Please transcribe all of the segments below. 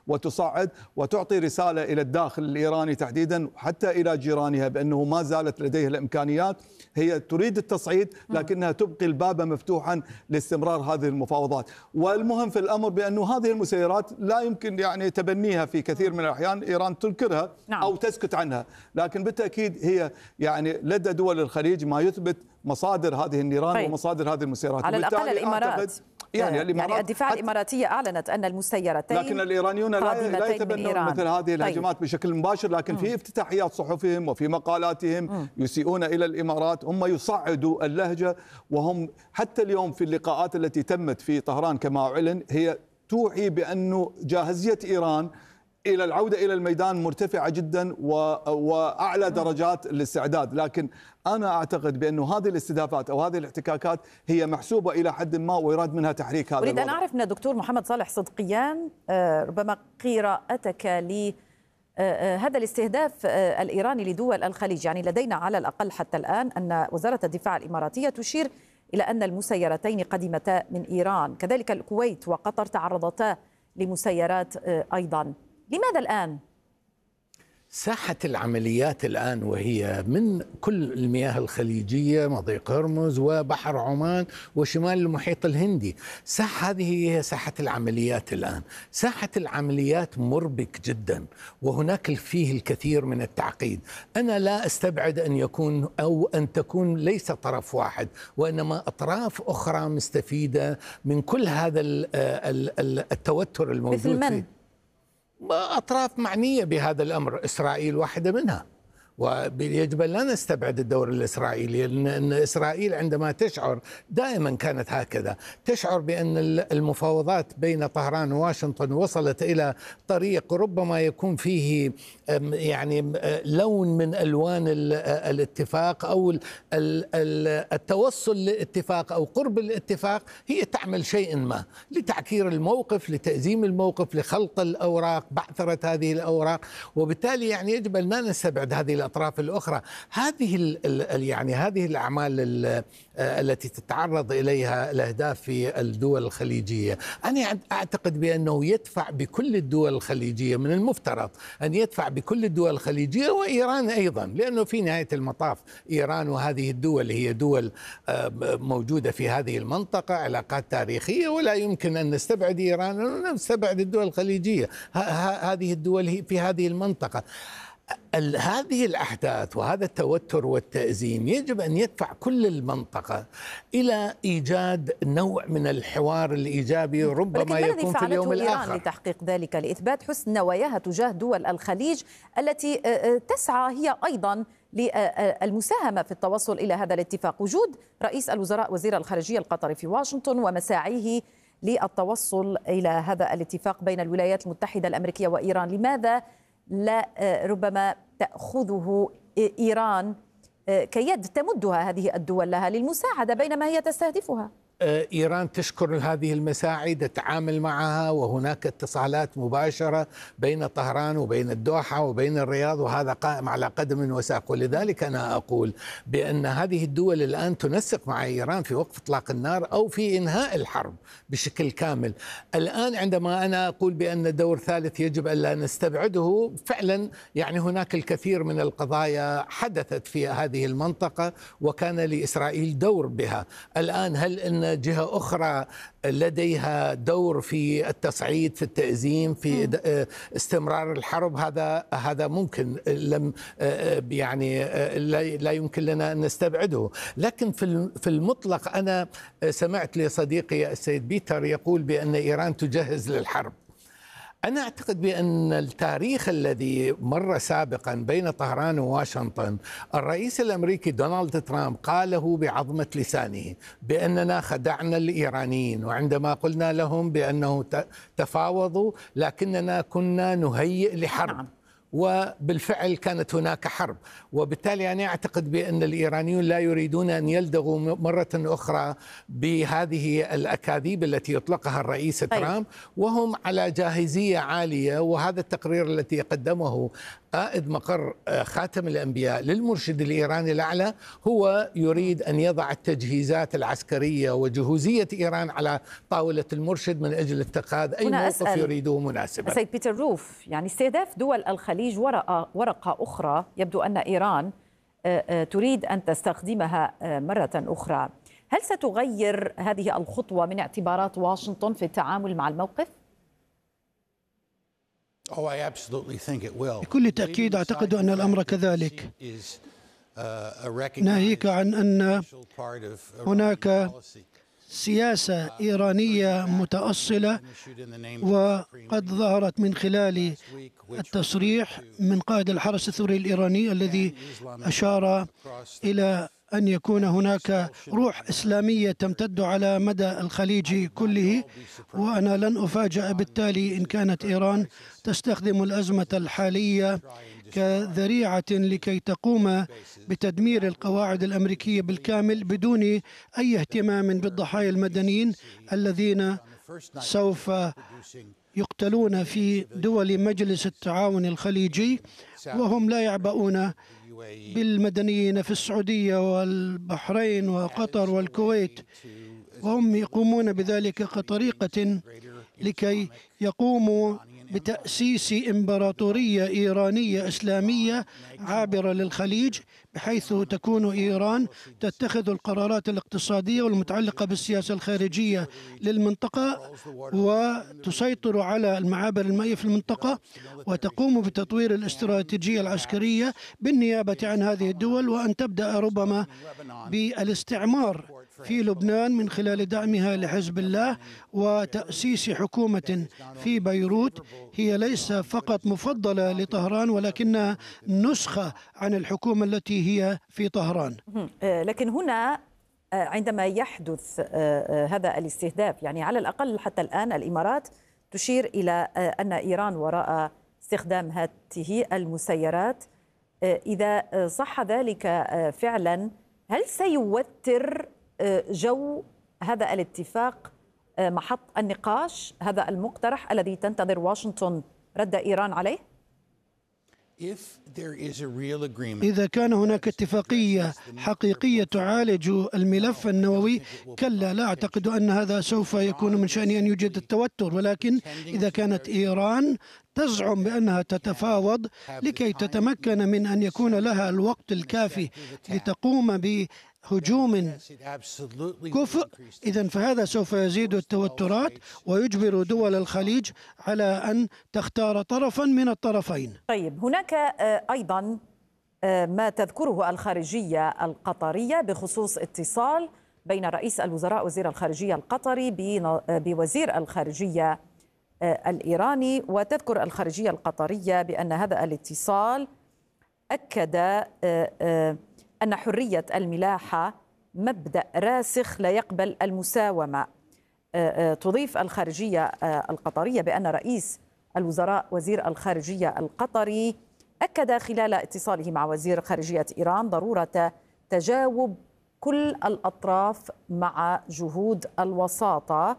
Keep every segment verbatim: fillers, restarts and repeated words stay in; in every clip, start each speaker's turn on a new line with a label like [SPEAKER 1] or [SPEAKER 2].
[SPEAKER 1] وتصعد وتعطي رسالة إلى الداخل الإيراني تحديدا حتى إلى جيرانها بأنه ما زالت لديها الإمكانيات. هي تريد التصعيد لكنها تبقي الباب مفتوحا لاستمرار هذه المفاوضات. والمهم في الأمر بأنه هذه المسيرات لا يمكن يعني تبنيها في كثير من الأحيان، إيران تنكرها أو تسكت عنها، لكن بالتأكيد هي يعني لدى دول الخليج ما يثبت مصادر هذه النيران
[SPEAKER 2] طيب.
[SPEAKER 1] ومصادر هذه المسيرات.
[SPEAKER 2] على الأقل الإمارات
[SPEAKER 1] يعني, الإمارات
[SPEAKER 2] يعني الدفاع الإماراتية أعلنت أن المسيرتين
[SPEAKER 1] لكن الإيرانيون لا, لا يتبنون مثل هذه الهجمات طيب. بشكل مباشر، لكن م. في افتتاحيات صحفهم وفي مقالاتهم م. يسيئون إلى الإمارات. هم يصعدوا اللهجة، وهم حتى اليوم في اللقاءات التي تمت في طهران كما أعلن هي توحي بأنه جاهزية إيران إلى العودة إلى الميدان مرتفعة جدا وأعلى درجات الاستعداد. لكن أنا أعتقد بأن هذه الاستهدافات أو هذه الاحتكاكات هي محسوبة إلى حد ما ويراد منها تحريك هذا
[SPEAKER 2] أريد
[SPEAKER 1] الوضع.
[SPEAKER 2] أن أعرف من الدكتور محمد صالح صدقيان ربما قراءتك لهذا الاستهداف الإيراني لدول الخليج. يعني لدينا على الأقل حتى الآن أن وزارة الدفاع الإماراتية تشير إلى أن المسيرتين قدمتا من إيران، كذلك الكويت وقطر تعرضتا لمسيرات أيضا. لماذا الآن؟
[SPEAKER 3] ساحة العمليات الآن وهي من كل المياه الخليجية، مضيق هرمز وبحر عمان وشمال المحيط الهندي. ساحة هذه هي ساحة العمليات الآن. ساحة العمليات مربك جدا وهناك فيه الكثير من التعقيد. أنا لا أستبعد أن يكون أو أن تكون ليس طرف واحد وإنما أطراف أخرى مستفيدة من كل هذا التوتر الموجود
[SPEAKER 2] مثل من؟
[SPEAKER 3] فيه. أطراف معنية بهذا الأمر، إسرائيل واحدة منها، ويجب أن لا نستبعد الدور الإسرائيلي، لأن إسرائيل عندما تشعر دائما كانت هكذا، تشعر بأن المفاوضات بين طهران وواشنطن وصلت إلى طريق ربما يكون فيه يعني لون من ألوان الاتفاق أو التوصل للاتفاق أو قرب الاتفاق، هي تعمل شيء ما لتعكير الموقف، لتأزيم الموقف، لخلط الأوراق، بعثرة هذه الأوراق. وبالتالي يعني يجب أن لا نستبعد هذه الأطراف الأخرى. هذه يعني هذه الأعمال التي تتعرض إليها الأهداف في الدول الخليجية، أنا أعتقد بأنه يدفع بكل الدول الخليجية، من المفترض أن يدفع بكل الدول الخليجية وإيران أيضا، لأنه في نهاية المطاف إيران وهذه الدول هي دول موجودة في هذه المنطقة، علاقات تاريخية، ولا يمكن أن نستبعد إيران ونستبعد الدول الخليجية. هذه الدول في هذه المنطقة. هذه الأحداث وهذا التوتر والتأزيم يجب أن يدفع كل المنطقة إلى إيجاد نوع من الحوار الإيجابي ربما يكون في اليوم الآخر.
[SPEAKER 2] إيران لتحقيق ذلك لإثبات حسن نواياها تجاه دول الخليج التي تسعى هي أيضا للمساهمة في التوصل إلى هذا الاتفاق؟ وجود رئيس الوزراء وزير الخارجية القطري في واشنطن ومساعيه للتوصل إلى هذا الاتفاق بين الولايات المتحدة الأمريكية وإيران، لماذا لا ربما تأخذه إيران كيد تمدها هذه الدول لها للمساعدة بينما هي تستهدفها؟
[SPEAKER 3] إيران تشكر هذه المساعي، تتعامل معها، وهناك اتصالات مباشرة بين طهران وبين الدوحة وبين الرياض، وهذا قائم على قدم وساق. ولذلك أنا أقول بأن هذه الدول الآن تنسق مع إيران في وقف إطلاق النار أو في إنهاء الحرب بشكل كامل. الآن عندما أنا أقول بأن دور ثالث يجب أن لا نستبعده، فعلا يعني هناك الكثير من القضايا حدثت في هذه المنطقة وكان لإسرائيل دور بها. الآن هل أن جهة أخرى لديها دور في التصعيد، في التأزيم، في استمرار الحرب؟ هذا هذا ممكن، لم يعني لا يمكن لنا أن نستبعده. لكن في في المطلق أنا سمعت لصديقي السيد بيتر يقول بأن إيران تجهز للحرب. أنا أعتقد بأن التاريخ الذي مر سابقا بين طهران وواشنطن، الرئيس الأمريكي دونالد ترامب قاله بعظمة لسانه بأننا خدعنا الإيرانيين، وعندما قلنا لهم بأنه تفاوضوا لكننا كنا نهيئ لحرب، وبالفعل كانت هناك حرب. وبالتالي أنا أعتقد بأن الإيرانيون لا يريدون أن يلدغوا مرة أخرى بهذه الأكاذيب التي يطلقها الرئيس ترامب، وهم على جاهزية عالية. وهذا التقرير الذي قدمه قائد مقر خاتم الأنبياء للمرشد الإيراني الأعلى هو يريد أن يضع التجهيزات العسكرية وجهوزية إيران على طاولة المرشد من أجل اتخاذ أي موقف يريده مناسبا.
[SPEAKER 2] سيد بيتر روف، يعني استهداف دول الخليج ورقة, ورقة أخرى يبدو أن إيران تريد أن تستخدمها مرة أخرى. هل ستغير هذه الخطوة من اعتبارات واشنطن في التعامل مع الموقف؟
[SPEAKER 4] بكل تأكيد أعتقد أن الأمر كذلك، ناهيك عن أن هناك سياسة إيرانية متأصلة، وقد ظهرت من خلال التصريح من قائد الحرس الثوري الإيراني الذي أشار إلى أن يكون هناك روح إسلامية تمتد على مدى الخليج كله. وأنا لن أفاجأ بالتالي إن كانت إيران تستخدم الأزمة الحالية كذريعة لكي تقوم بتدمير القواعد الأمريكية بالكامل بدون أي اهتمام بالضحايا المدنيين الذين سوف يقتلون في دول مجلس التعاون الخليجي، وهم لا يعبؤون بالمدنيين في السعودية والبحرين وقطر والكويت، وهم يقومون بذلك كطريقة لكي يقوموا بتأسيس إمبراطورية إيرانية إسلامية عابرة للخليج، بحيث تكون إيران تتخذ القرارات الاقتصادية والمتعلقة بالسياسة الخارجية للمنطقة، وتسيطر على المعابر المائية في المنطقة، وتقوم بتطوير الاستراتيجية العسكرية بالنيابة عن هذه الدول، وأن تبدأ ربما بالاستعمار في لبنان من خلال دعمها لحزب الله وتأسيس حكومة في بيروت هي ليس فقط مفضلة لطهران ولكنها نسخة عن الحكومة التي هي في طهران.
[SPEAKER 2] لكن هنا عندما يحدث هذا الاستهداف، يعني على الأقل حتى الآن الإمارات تشير إلى أن إيران وراء استخدام هذه المسيرات. إذا صح ذلك فعلا، هل سيوتر جو هذا الاتفاق محط النقاش، هذا المقترح الذي تنتظر واشنطن رد إيران عليه؟
[SPEAKER 4] إذا كان هناك اتفاقية حقيقية تعالج الملف النووي، كلا، لا أعتقد أن هذا سوف يكون من شأنه أن يوجد التوتر، ولكن إذا كانت إيران تزعم بأنها تتفاوض لكي تتمكن من أن يكون لها الوقت الكافي لتقوم ب هجوم كفء، إذن فهذا سوف يزيد التوترات ويجبر دول الخليج على أن تختار طرفا من الطرفين.
[SPEAKER 2] طيب، هناك أيضا ما تذكره الخارجية القطرية بخصوص اتصال بين رئيس الوزراء وزير الخارجية القطري بوزير الخارجية الإيراني، وتذكر الخارجية القطرية بأن هذا الاتصال أكد أن حرية الملاحة مبدأ راسخ لا يقبل المساومة. تضيف الخارجية القطرية بأن رئيس الوزراء وزير الخارجية القطري أكد خلال اتصاله مع وزير خارجية إيران ضرورة تجاوب كل الأطراف مع جهود الوساطة،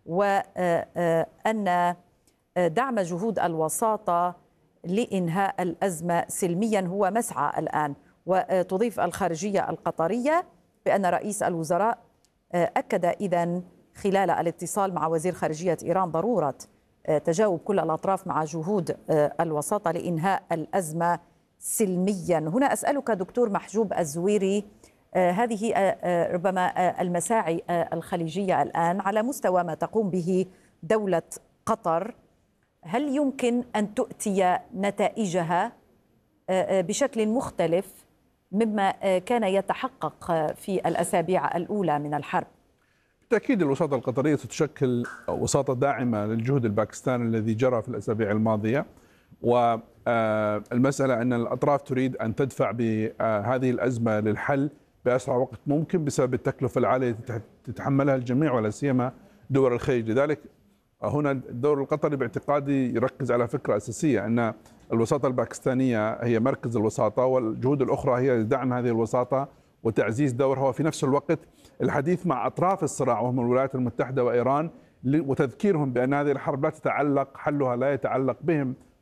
[SPEAKER 2] وأن دعم جهود الوساطة لإنهاء الأزمة سلميا هو مسعى الآن. وتضيف الخارجية القطرية بأن رئيس الوزراء أكد إذن خلال الاتصال مع وزير خارجية إيران ضرورة تجاوب كل الأطراف مع جهود الوساطة لإنهاء الأزمة سلميا. هنا أسألك دكتور محجوب الزويري، هذه ربما المساعي الخليجية الآن على مستوى ما تقوم به دولة قطر، هل يمكن أن تؤتي نتائجها بشكل مختلف مما كان يتحقق في الأسابيع الأولى من الحرب؟
[SPEAKER 5] بالتأكيد الوساطة القطرية ستشكل وساطة داعمة للجهد الباكستاني الذي جرى في الأسابيع الماضية، والمسألة أن الأطراف تريد أن تدفع بهذه الأزمة للحل بأسرع وقت ممكن بسبب التكلفة العالية التي تتحملها الجميع ولا سيما دول الخليج. لذلك هنا الدور القطري باعتقادي يركز على فكرة أساسية أن الوساطة الباكستانية هي مركز الوساطة، والجهود الأخرى هي دعم هذه الوساطة وتعزيز دورها، وفي نفس الوقت الحديث مع أطراف الصراع وهم الولايات المتحدة وإيران وتذكيرهم بأن هذه الحرب لا تتعلق حلها لا يتعلق بهم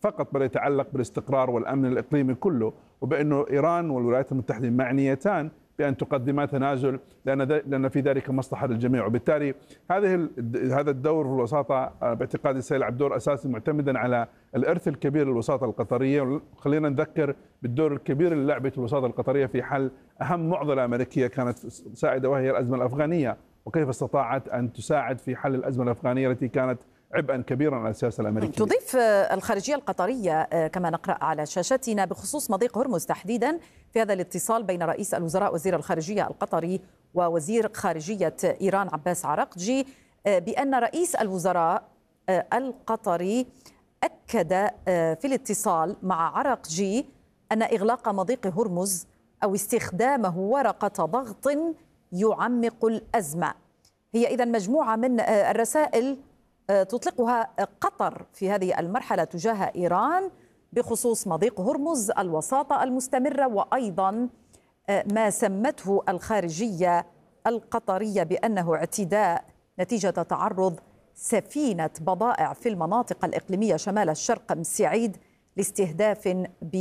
[SPEAKER 5] فقط بل يتعلق بالاستقرار والأمن الإقليمي كله، وبأنه إيران والولايات المتحدة معنيتان بأن تقدما تنازل لأن لأن في ذلك مصلحة للجميع. وبالتالي هذه هذا الدور في الوساطة باعتقادي سيلعب دور أساسي معتمدا على الإرث الكبير للوساطة القطرية. خلينا نذكر بالدور الكبير اللي لعبته الوساطة القطرية في حل أهم معضلة أمريكية كانت سائدة وهي الأزمة الأفغانية، وكيف استطاعت أن تساعد في حل الأزمة الأفغانية التي كانت عبئا كبيرا على السياسة الأمريكية.
[SPEAKER 2] تضيف الخارجية القطرية كما نقرأ على شاشتنا بخصوص مضيق هرمز تحديدا في هذا الاتصال بين رئيس الوزراء وزير الخارجية القطري ووزير خارجية إيران عباس عراقجي بأن رئيس الوزراء القطري أكد في الاتصال مع عراقجي أن إغلاق مضيق هرمز أو استخدامه ورقة ضغط يعمق الأزمة. هي إذن مجموعة من الرسائل تطلقها قطر في هذه المرحلة تجاه إيران بخصوص مضيق هرمز، الوساطة المستمرة، وأيضا ما سمته الخارجية القطرية بأنه اعتداء نتيجة تعرض سفينة بضائع في المناطق الإقليمية شمال الشرق مسعيد لاستهداف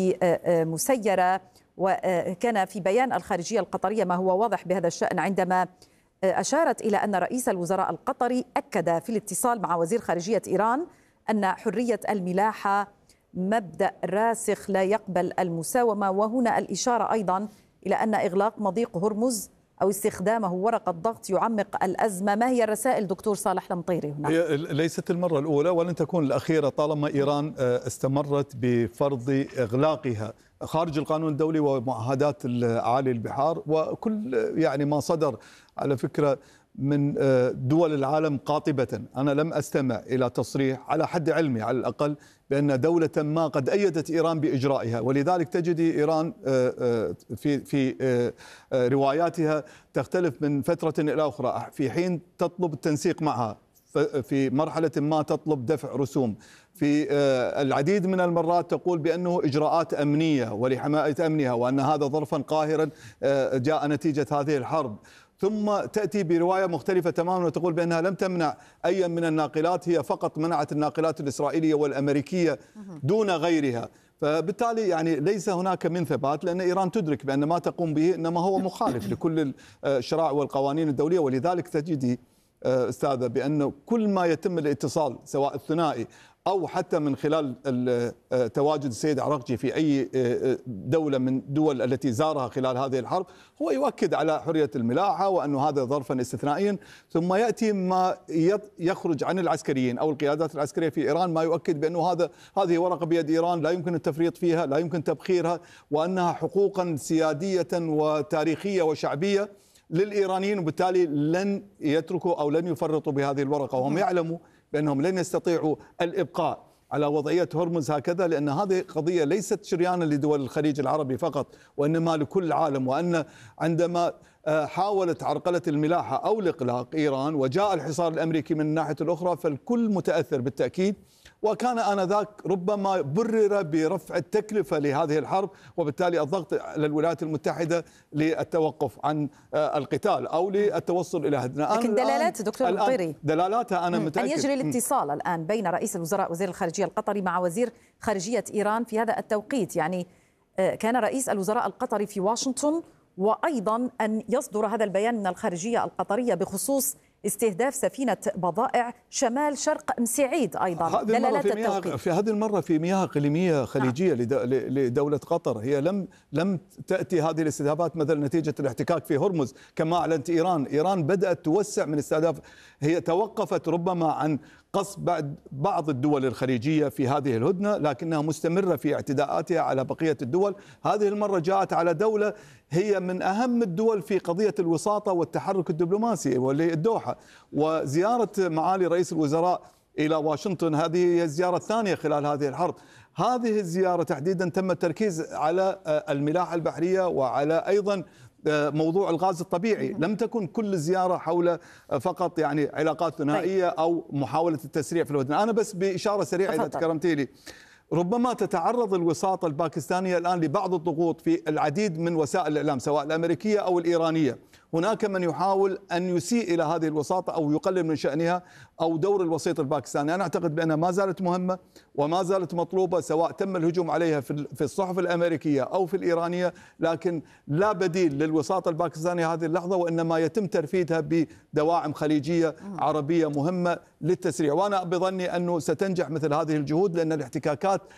[SPEAKER 2] بمسيرة. وكان في بيان الخارجية القطرية ما هو واضح بهذا الشأن عندما أشارت إلى أن رئيس الوزراء القطري أكد في الاتصال مع وزير خارجية إيران أن حرية الملاحة مبدأ راسخ لا يقبل المساومة، وهنا الإشارة أيضا إلى أن إغلاق مضيق هرمز أو استخدامه ورقة ضغط يعمق الأزمة. ما هي الرسائل دكتور صالح المطيري هنا؟
[SPEAKER 1] هي ليست المرة الأولى ولن تكون الأخيرة طالما إيران استمرت بفرض إغلاقها خارج القانون الدولي ومعاهدات أعالي البحار وكل يعني ما صدر على فكرة من دول العالم قاطبة. أنا لم أستمع إلى تصريح على حد علمي على الأقل بأن دولة ما قد أيدت إيران بإجرائها، ولذلك تجد إيران في في رواياتها تختلف من فترة إلى أخرى، في حين تطلب التنسيق معها، في مرحلة ما تطلب دفع رسوم، في العديد من المرات تقول بأنه إجراءات أمنية ولحماية أمنها وأن هذا ظرفا قاهرا جاء نتيجة هذه الحرب، ثم تأتي برواية مختلفة تماما وتقول بأنها لم تمنع أي من الناقلات، هي فقط منعت الناقلات الإسرائيلية والأمريكية دون غيرها. فبالتالي يعني ليس هناك من ثبات، لأن إيران تدرك بأن ما تقوم به إنما هو مخالف لكل الشرائع والقوانين الدولية. ولذلك تجدي أستاذة بأن كل ما يتم الاتصال سواء الثنائي أو حتى من خلال تواجد السيد عراقجي في أي دولة من دول التي زارها خلال هذه الحرب هو يؤكد على حرية الملاحة وأنه هذا ظرفا استثنائيا، ثم يأتي ما يخرج عن العسكريين أو القيادات العسكرية في إيران ما يؤكد بأنه هذا هذه ورقة بيد إيران لا يمكن التفريط فيها، لا يمكن تبخيرها، وأنها حقوقا سيادية وتاريخية وشعبية للإيرانيين، وبالتالي لن يتركوا أو لن يفرطوا بهذه الورقة، وهم يعلموا بأنهم لن يستطيعوا الإبقاء على وضعية هرمز هكذا، لأن هذه قضية ليست شريانا لدول الخليج العربي فقط وإنما لكل العالم. وأن عندما حاولت عرقلة الملاحة أو الإغلاق إيران وجاء الحصار الأمريكي من الناحية الأخرى فالكل متأثر بالتأكيد، وكان آنذاك ربما برر برفع التكلفة لهذه الحرب وبالتالي الضغط على الولايات المتحدة للتوقف عن القتال أو للتوصل إلى هدنة.
[SPEAKER 2] لكن دلالات دكتور المطيري
[SPEAKER 1] دلالاتها أنا متأكد
[SPEAKER 2] أن يجري الاتصال الآن بين رئيس الوزراء وزير الخارجية القطري مع وزير خارجية إيران في هذا التوقيت، يعني كان رئيس الوزراء القطري في واشنطن، وأيضا أن يصدر هذا البيان من الخارجية القطرية بخصوص استهداف سفينة بضائع شمال شرق مسعيد أيضا.
[SPEAKER 1] دلالات التوقيت في هذه المرة في مياه إقليمية خليجية لدولة قطر، هي لم لم تأتي هذه الاستهدافات مثلا نتيجة الاحتكاك في هرمز كما أعلنت إيران. إيران بدأت توسع من استهداف، هي توقفت ربما عن قصف بعد بعض الدول الخليجية في هذه الهدنة، لكنها مستمرة في اعتداءاتها على بقية الدول. هذه المرة جاءت على دولة هي من أهم الدول في قضية الوساطة والتحرك الدبلوماسي واللي الدوحة، وزيارة معالي رئيس الوزراء إلى واشنطن هذه هي الزيارة الثانية خلال هذه الحرب. هذه الزيارة تحديدا تم التركيز على الملاحة البحرية وعلى أيضا موضوع الغاز الطبيعي. لم تكن كل الزيارة حول فقط يعني علاقات ثنائية أو محاولة التسريع في الهدنة. أنا بس بإشارة سريعة إذا تكرمتي لي، ربما تتعرض الوساطة الباكستانية الآن لبعض الضغوط في العديد من وسائل الإعلام سواء الأمريكية أو الإيرانية، هناك من يحاول أن يسيء إلى هذه الوساطة أو يقلل من شأنها أو دور الوسيط الباكستاني. أنا أعتقد بأنها ما زالت مهمة وما زالت مطلوبة، سواء تم الهجوم عليها في الصحف الأمريكية أو في الإيرانية، لكن لا بديل للوساطة الباكستانية هذه اللحظة، وإنما يتم ترفيدها بدواعم خليجية عربية مهمة للتسريع. وأنا بظني أنه ستنجح مثل هذه الجهود، لأن الاحتكاكات